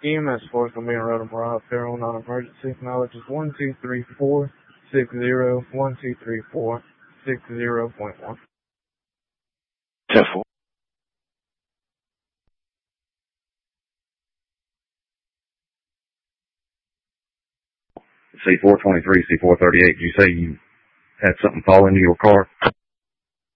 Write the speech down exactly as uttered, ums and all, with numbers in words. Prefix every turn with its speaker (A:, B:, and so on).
A: E M S four is going to be in Rotom Feral non-emergency. Knowledge is one two three four six zero one two three four six zero point one.
B: ten four. C four twenty-three, C four thirty-eight, did you say you had something fall into your car?